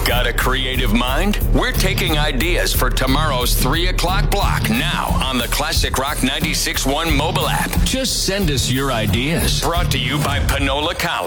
Got a creative mind? We're taking ideas for tomorrow's 3 o'clock block now on the Classic Rock 96.1 mobile app. Just send us your ideas. Brought to you by Panola College.